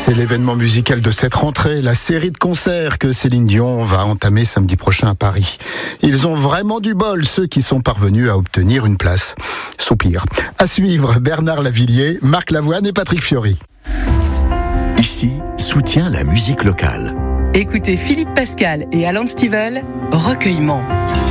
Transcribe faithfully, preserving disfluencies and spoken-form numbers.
C'est l'événement musical de cette rentrée, la série de concerts que Céline Dion va entamer samedi prochain à Paris. Ils ont vraiment du bol, ceux qui sont parvenus à obtenir une place. Soupir. À suivre, Bernard Lavillier, Marc Lavoine et Patrick Fiori. Ici, soutient la musique locale. Écoutez Philippe Pascal et Alan Stivell, Recueillement.